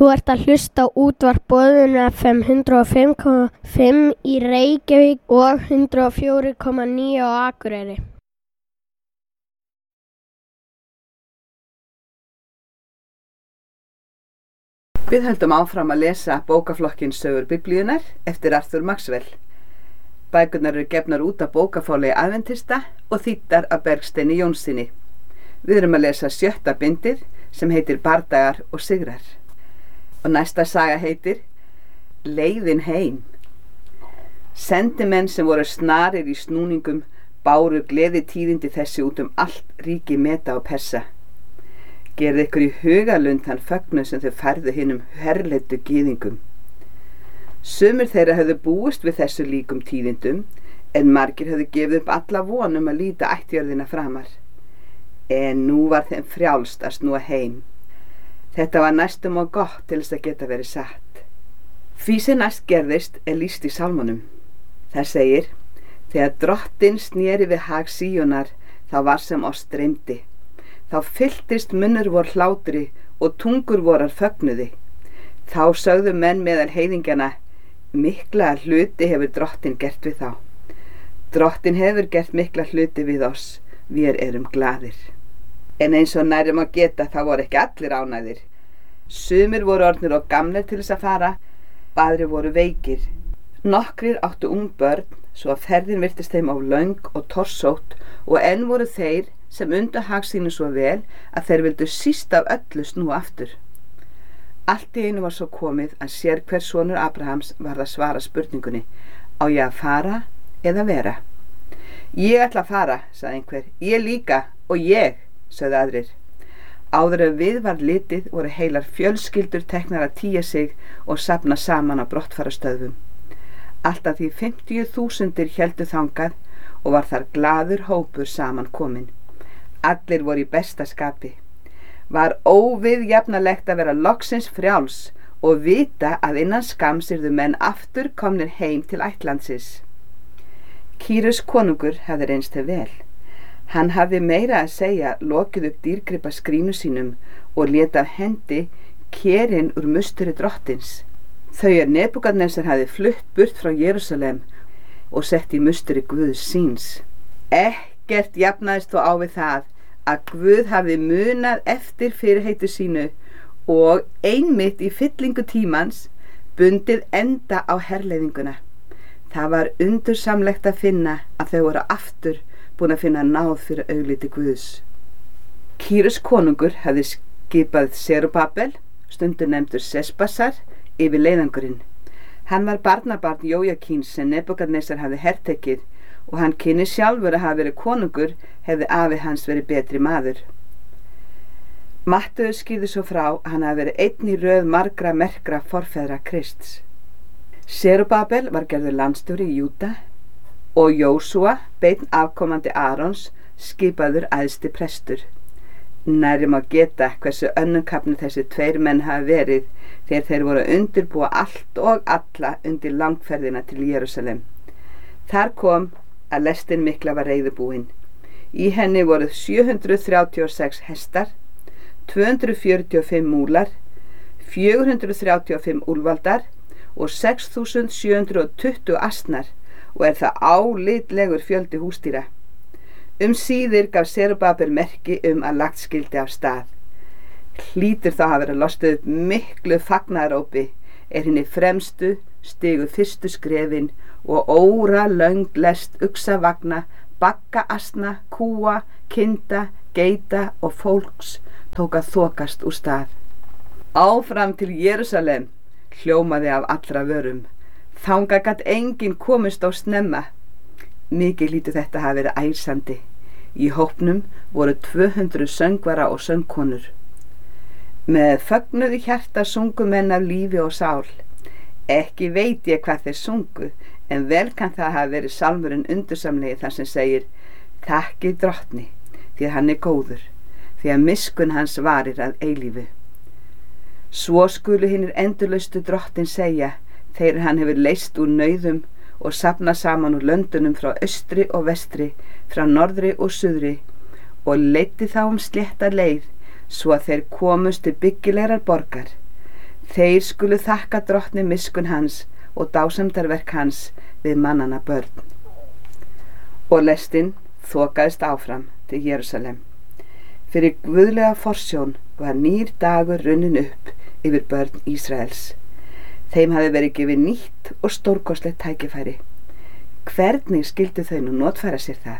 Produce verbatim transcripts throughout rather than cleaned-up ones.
Þú ert að hlusta á útvarp Boðun F M hundrað og fimm komma fimm í Reykjavík og hundrað og fjögur komma níu á Akureyri. Við höldum áfram að lesa bókaflokkinn Sögur Biblíunnar eftir Arthur Maxwell. Bækurnar eru gefnar út af bókafáli Adventista og þýddar af Bergsteini Jónssyni. Við erum að lesa sjötta bindið sem heitir Bardagar og sigrar. Og næsta saga heitir Leiðin heim. Sendimenn sem voru snarir í snúningum báru gleðitíðindi þessi út um allt ríki Meda og Persa. Gerði ykkur í hugalund þann fögnuð sem þau færðu hinum herleitu gyðingum. Sumir þeirra höfðu búist við þessu líkum tíðindum, en margir höfðu gefið upp alla von um að líta ættjörðina framar. En nú var þeim frjálst að snúa heim. Þetta var næstum og gott til þess að geta verið satt. Því sem næst gerðist er lýst í sálmunum. Það segir: þegar drottinn sneri við hag Síonar, þá var sem oss dreymdi. Þá fylltist munnur vor hlátri og tungur vorar fögnuði. Þá sögðu menn meðal heiðingjana: mikla hluti hefur drottinn gert við þá. Drottinn hefur gert mikla hluti við oss, við erum glaðir. En eins og nærri má geta þá voru ekki allir ánægðir. Sumir voru orðnir og gamlir til þess að fara, aðrir voru veikir. Nokkrir áttu ung börn, svo að ferðin virtist þeim á löng og torsótt, og enn voru þeir sem undu hag sínu svo vel að þeir vildu síst af öllu snúa aftur. Allt í einu var svo komið að sér hver sonur Abrahams varð að svara spurningunni: á ég að fara eða vera? Ég ætla að fara, sagði einhver. Ég líka, og ég, sögðu aðrir. Áður en við var litið voru heilar fjölskyldur teknar að tía sig og safna saman á brottfarastöðvum. Alltaf því fimmtíu þúsundir héldu þangað og var þar glaður hópur saman kominn. Allir voru í besta skapi. Var óviðjafnalegt að vera loksins frjáls og vita að innan skamms yrðu menn aftur komnir heim til ættlandsins. Kýrus konungur hafði reynst þeim vel. Hann hafði meira að segja lokið upp dýrgripa skrínu sínum og lét af hendi kerinn úr musteri drottins. Þau er Nebúkadnesar hafði flutt burt frá Jerúsalem og sett í musteri Guðs síns. Ekkert jafnaðist þó á við það að Guð hafði munað eftir fyrirheitu sínu og einmitt í fyllingu tímans bundið enda á herleiðinguna. Það var undursamlegt að finna að þau voru aftur búin að finna náð fyrir augliti Guðs. Kýrus konungur hafði skipað Serubabel, stundur nefndur Sesbasar, yfir leiðangurinn. Hann var barnabarn Jójakíns sem Nebúkadnesar hafði hertekið og hann kynni sjálfur að hafa verið konungur hefði afi hans verið betri maður. Matteus skýrði svo frá að hann hafi verið einn í röð margra merkra forfeðra Krists. Serubabel var gerður landstjóri í Júda og Jósúa, beinn afkomandi Arons, skipaður æðsti prestur. Nærri má geta hversu önnumkafnir þessi tveir menn hafa verið þegar þeir voru að undirbúa allt og alla undir langferðina til Jerúsalem. Þar kom að lestin mikla var reiðubúin. Í henni voru sjö hundruð þrjátíu og sex hestar, tvö hundruð fjörutíu og fimm múlar, fjögur hundruð þrjátíu og fimm úlfaldar og sex þúsund sjö hundruð og tuttugu asnar, og er það álitlegur fjöldi húsdýra. Um síðir gaf Serubabel merki um að lagt skyldi af stað. Hlýtur þá hafa verið lostið upp miklu fagnaðarópi er hinni fremstu stigu fyrstu skrefin og óra löng lest uxavagna, bagga asna, kúa, kinda, geita og fólks tók að þokast úr stað. Áfram til Jerúsalem hljómaði af allra vörum. Þangað gat enginn komist á snemma. Mikið hlýtur þetta hafa verið æsandi. Í hópnum voru tvö hundruð söngvara og söngkonur. Með fögnuðu hjarta sungu menn af lífi og sál. Ekki veit ég hvað þeir sungu, en vel kann það hafa verið sálmurinn undursamlegi þar sem segir: þakkið drottni, því að hann er góður, því að miskunn hans varir að eilífu. Svo skulu hinir endurlaustu drottin segja, þegar hann hefur leyst úr nauðum og safnað saman úr löndunum frá austri og vestri, frá norðri og suðri, og leiddi þá um slétta leið, svo að þeir komust til byggilegrar borgar. Þeir skulu þakka drottni miskunn hans og dásemdarverk hans við mannanna börn. Og lestin þokaðist áfram til Jerúsalem. Fyrir guðlega forsjón var nýr dagur runnin upp yfir börn Ísraels. Þeim hafði verið gefið nýtt og stórkostlegt tækifæri. Hvernig skyldu þau nú notfæra sér það?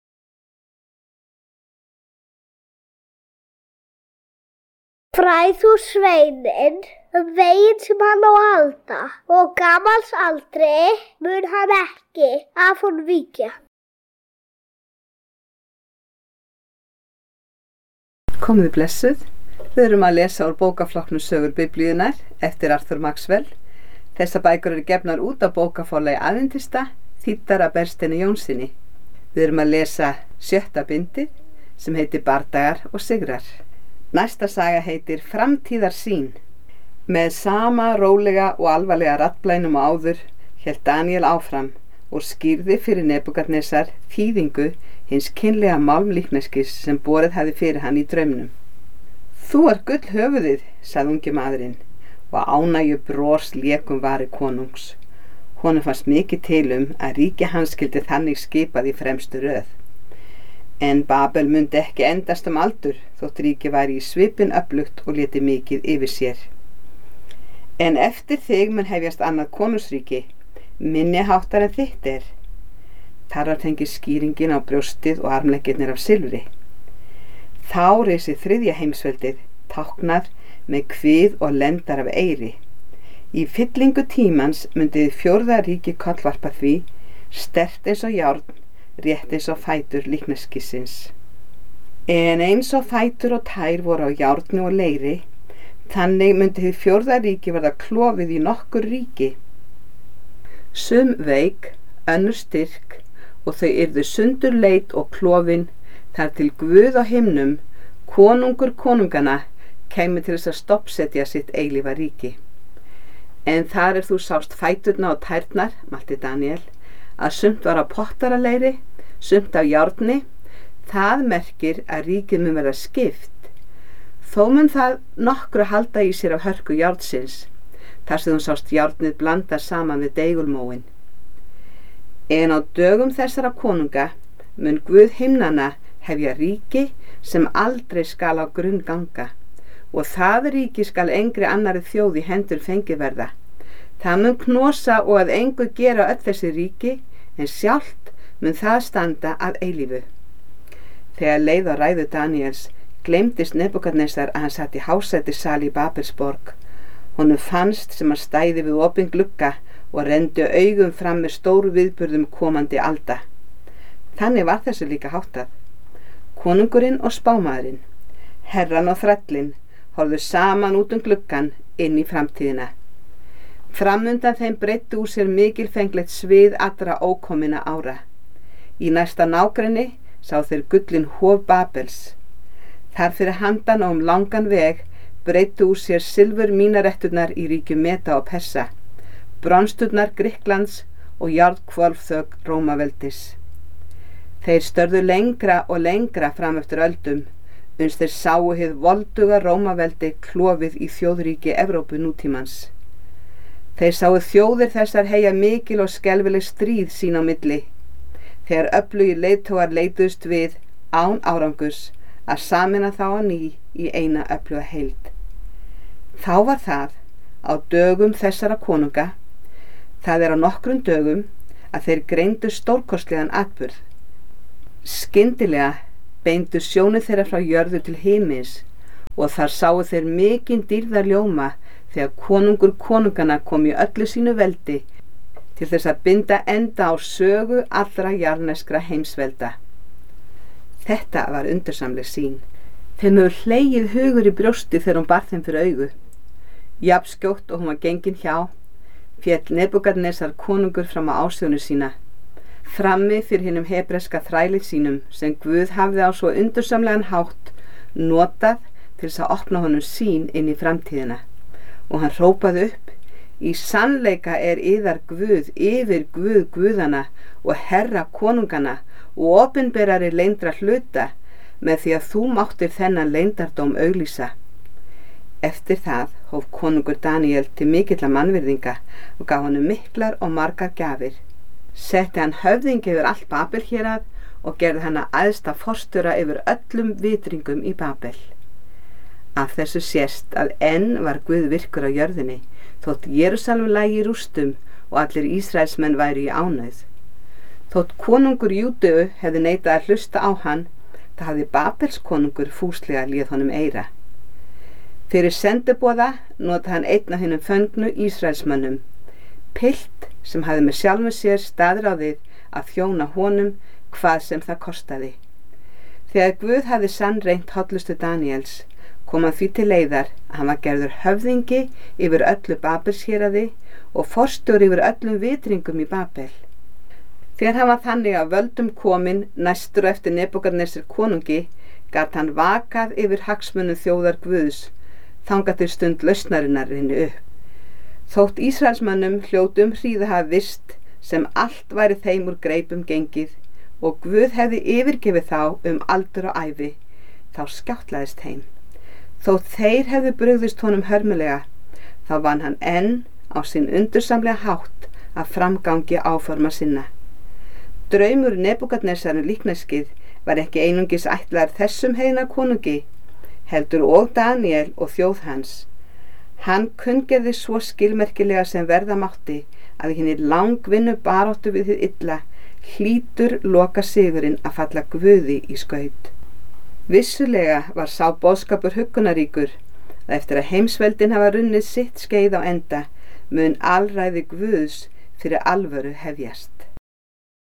Fræð þú sveininn um veginn sem hann á að halda, og gamals aldri mun hann ekki af honum víkja. Komið blessuð. Við erum að lesa úr bókaflokknum Sögur Biblíunnar eftir Arthur Maxwell. Þessar bækur eru gefnar út á bókaforlagi Aðventista, þýddar af Bergsteini Jónssyni. Við erum að lesa sjötta bindið sem heitir Bardagar og sigrar. Næsta saga heitir Framtíðarsýn. Með sama rólega og alvarlega raddblænum og áður hélt Daniel áfram og skýrði fyrir Nebúkadnesar þýðingu hins kynlega málmlíkneskis sem borið hafði fyrir hann í draumnum. Þú ert gull höfuðið, sagði ungi maðurinn, og ánægju bros lékum vari konungs. Honum fannst mikið til um að ríki hans skyldi þannig skipað í fremstu röð. En Babel mundi ekki endast um aldur, þótt ríki væri í svipinn öflugt og léti mikið yfir sér. En eftir þig mun hefjast annað konungsríki, minni háttar en þitt er. Þar var fengið skýringin á brjóstið og armleggirnir af silfri. Þá reisi þriðja heimsveldið, táknað með kvið og lendar af eyri. Í fyllingu tímans myndið fjórða ríki kollvarpa því, sterkt eins og járn, rétt eins og fætur líkneskisins. En eins og fætur og tær voru á járni og leiri, þannig myndið fjórða ríki verða klofið í nokkur ríki. Sum veik, önnur styrk, og þau yrðu sundurleit og klofin, þar til Guð á himnum, konungur konungana, kæmi til þess að stoppsetja sitt eilífa ríki. En þar er þú sást fæturna og tærnar, mælti Daniel, að sumt var á pottaraleiri, sumt á járni. Það merkir að ríkið mun verða skipt. Þó mun það nokkru halda í sér af hörku járnsins, þar sem þú sást járnið blanda saman við deigulmóin. En á dögum þessara konunga mun Guð himnanna hefja ríki sem aldrei skal á grunn ganga, og það ríki skal engri annari þjóð í hendur fengið verða. Það mun knosa og að engu gera öll þessi ríki, en sjálft mun það standa að eilífu. Þegar leið á ræðu Daniels gleymdist Nebúkadnesar að hann satt í hásætissal í Babelsborg. Honum fannst sem að stæði við opinn glugga og renndi augum fram með stóru viðburðum komandi alda. Þannig var þessu líka háttað. Konungurinn og spámaðurinn, herran og þrællinn, horfðu saman út um gluggan inn í framtíðina. Framundan þeim breiddi úr sér mikilfenglegt svið allra ókominna ára. Í næsta nágrenni sá þeir gullin hof Babels. Þar fyrir handan og um langan veg breiddi úr sér silfur mínaretturnar í ríkjum Meda og Persa, bronsturnar Grikklands og járnhvolfþök Rómaveldis. Þeir störðu lengra og lengra fram eftir öldum, uns þeir sáu hið volduga Rómaveldi klofið í þjóðríki Evrópu nútímans. Þeir sáu þjóðir þessar heyja mikil og skelfileg stríð sín á milli, þegar öflugir leiðtogar leituðust við án árangurs að sameina þá á ný í eina öfluga heild. Þá var það á dögum þessara konunga, það er á nokkrum dögum, að þeir greindu stórkostlegan atburð. Skyndilega beindu sjónir þeirra frá jörðu til himins og þar sáu þeir mikinn dýrðarljóma þegar konungur konungana kom í öllu sínu veldi til þess að binda enda á sögu allra jarðneskra heimsvelda. Þetta var undursamleg sýn. Þeim hefur hlegið hugur í brjósti þegar hún bar þeim fyrir augu. Jafn skjótt og hún var gengin hjá, féll Nebúkadnesar konungur fram á ásjónu sína, frammi fyrir hinum hebreska þræli sínum sem Guð hafði á svo undursamlegan hátt notað til þess að opna honum sín inn í framtíðina. Og hann hrópaði upp: í sannleika er yðar Guð yfir Guð guðana og herra konungana og opinberari leyndra hluta, með því að þú máttir þennan leyndardóm auglýsa. Eftir það hóf konungur Daníel til mikilla mannvirðinga og gaf honum miklar og margar gjafir. Setti hann höfðingi yfir allt Babel hérað og gerði hann að æðsta forstjóra yfir öllum vitringum í Babel. Af þessu sést að enn var Guð virkur á jörðinni, þótt Jerúsalem lægi í rústum og allir Ísraelsmenn væru í ánauð. Þótt konungur Júdeu hefði neitað að hlusta á hann, það hafði Babels konungur fúslega léð honum eyra. Fyrir sendiboða notaði hann einn af hinum föngnu Ísraelsmönnum, pilt sem hafði með sjálfum sér staðráðið að þjóna honum hvað sem það kostaði. Þegar Guð hafði sannreynt hollustu Daníels, kom hann því til leiðar að hann var gerður höfðingi yfir öllu Babelshéraði og forstjóri yfir öllum vitringum í Babel. Þegar hann var þannig að völdum kominn næstur og eftir Nebúkadnesar konungi, gat hann vakað yfir hagsmunum þjóðar Guðs, þangað til stund lausnarinnar rinni upp. Þótt Ísraelsmönnum hljótum hríða hafa vist sem allt væri þeim úr greipum gengið og Guð hefði yfirgefið þá um aldur og ævi, þá skjáttlaðist heim. Þótt þeir hefðu brugðist honum hörmulega, þá vann hann enn á sinn undursamlega hátt að framgangi áforma sinna. Draumur Nebúkadnesar um líkneskið var ekki einungis ætlaður þessum heiðna konungi, heldur og Daníel og þjóð hans. Hann kunngerði svo skilmerkilega sem verða mátti að í hinni langvinnu baráttu við hið illa hlýtur loka sigurinn að falla Guði í skaut. Vissulega var sá boðskapur huggunaríkur að eftir að heimsveldin hafa runnið sitt skeið á enda mun alræði Guðs fyrir alvöru hefjast.